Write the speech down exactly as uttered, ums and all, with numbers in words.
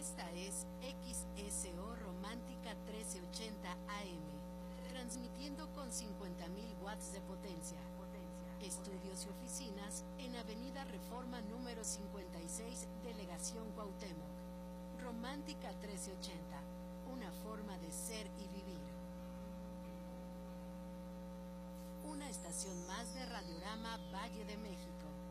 Esta es X S O Romántica trece ochenta A M, transmitiendo con cincuenta mil watts de potencia. Estudios y oficinas en Avenida Reforma número cincuenta y seis, Delegación Cuauhtémoc. Romántica trece ochenta, una forma de ser y vivir. Una estación más de Radiorama Valle de México.